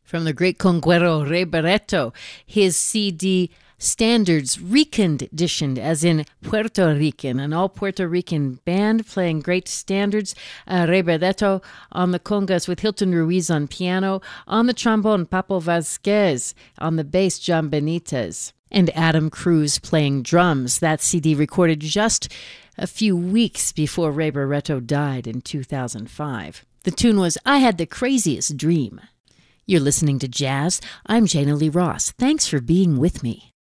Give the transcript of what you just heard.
From the great conguero Ray Barretto, his CD Standards reconditioned, as in Puerto Rican, an all Puerto Rican band playing great standards. Ray Barretto on the congas with Hilton Ruiz on piano, on the trombone Papo Vasquez, on the bass John Benitez, and Adam Cruz playing drums. That CD recorded just a few weeks before Ray Barretto died in 2005. The tune was I Had the Craziest Dream. You're listening to Jazz. I'm Jana Lee Ross. Thanks for being with me.